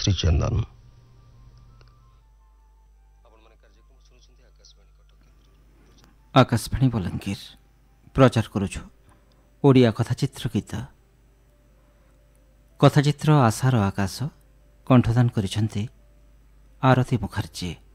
ଶ୍ରୀଚନ୍ଦନ। ଆକାଶବାଣୀ ବଲାଙ୍ଗୀର ପ୍ରଚାର କରୁଛୁ ଓଡ଼ିଆ କଥାଚିତ୍ର ଗୀତ। କଥାଚିତ୍ର ଆଶାର ଆକାଶ କଣ୍ଠଦାନ କରିଛନ୍ତି ଆରତୀ ମୁଖାର୍ଜୀ।